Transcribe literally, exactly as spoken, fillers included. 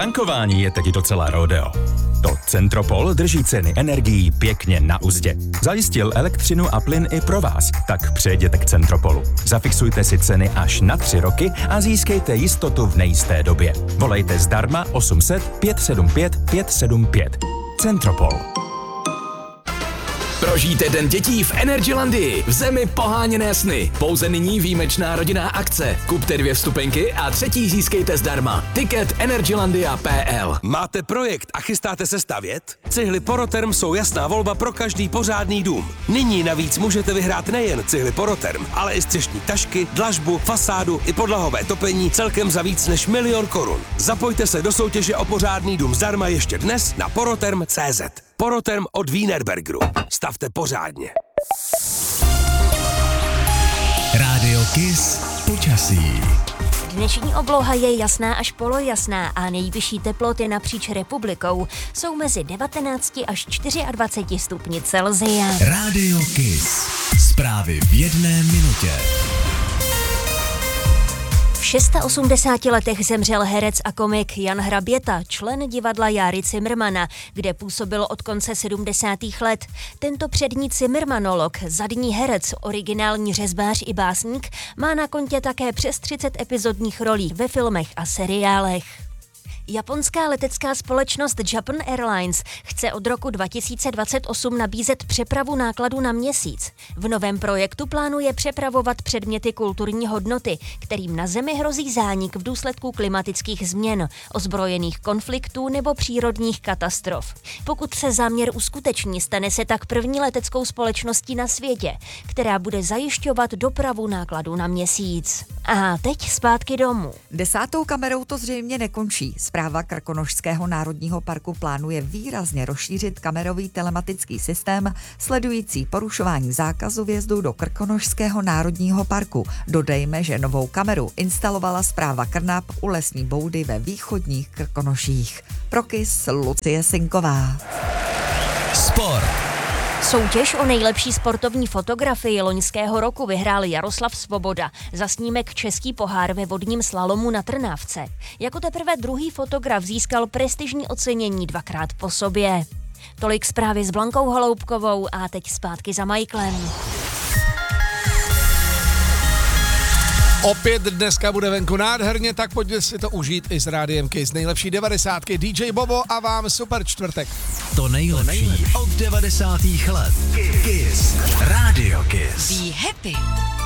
Tankování je teď docela rodeo. To Centropol drží ceny energií pěkně na uzdě. Zajistil elektřinu a plyn i pro vás, tak přejděte k Centropolu. Zafixujte si ceny až na tři roky a získejte jistotu v nejisté době. Volejte zdarma osm set pět sedm pět pět sedm pět. Centropol. Prožijte Den dětí v Energylandii, v zemi poháněné sny. Pouze nyní výjimečná rodinná akce. Kupte dvě vstupenky a třetí získejte zdarma. Tiket energylandia tečka p l. Máte projekt a chystáte se stavět? Cihly Poroterm jsou jasná volba pro každý pořádný dům. Nyní navíc můžete vyhrát nejen cihly Poroterm, ale i střešní tašky, dlažbu, fasádu i podlahové topení celkem za víc než milion korun. Zapojte se do soutěže o pořádný dům zdarma ještě dnes na poroterm tečka cé zet. Poroterm od Wienerbergeru. Stavte pořádně. Rádio Kiss počasí. Dnešní obloha je jasná až polojasná a nejvyšší teploty napříč republikou jsou mezi devatenácti až dvaceti čtyřmi stupni Celsia. Rádio Kiss. Zprávy v jedné minutě. V osmdesáti šesti letech zemřel herec a komik Jan Hraběta, člen divadla Járy Cimrmana, kde působil od konce sedmdesátých let. Tento přední cimrmanolog, zadní herec, originální řezbář i básník, má na kontě také přes třicet epizodních rolí ve filmech a seriálech. Japonská letecká společnost Japan Airlines chce od roku dva tisíce dvacet osm nabízet přepravu nákladu na měsíc. V novém projektu plánuje přepravovat předměty kulturní hodnoty, kterým na Zemi hrozí zánik v důsledku klimatických změn, ozbrojených konfliktů nebo přírodních katastrof. Pokud se záměr uskuteční, stane se tak první leteckou společností na světě, která bude zajišťovat dopravu nákladu na měsíc. A teď zpátky domů. Desátou kamerou to zřejmě nekončí. Správa Krkonošského národního parku plánuje výrazně rozšířit kamerový telematický systém sledující porušování zákazu vjezdu do Krkonošského národního parku. Dodejme, že novou kameru instalovala správa Krnap u lesní boudy ve východních Krkonoších. Pro Kiss Lucie Sinková. Sport. Soutěž o nejlepší sportovní fotografii loňského roku vyhrál Jaroslav Svoboda za snímek Český pohár ve vodním slalomu na Trnávce. Jako teprve druhý fotograf získal prestižní ocenění dvakrát po sobě. Tolik zprávy s Blankou Holoubkovou a teď zpátky za Michaelem. Opět dneska bude venku nádherně, tak pojďte si to užít i s Rádiem Kiss. Nejlepší devadesátky, dý džej Bobo a vám super čtvrtek. To nejlepší od devadesátých let. Kiss. Rádio Kiss. Be happy.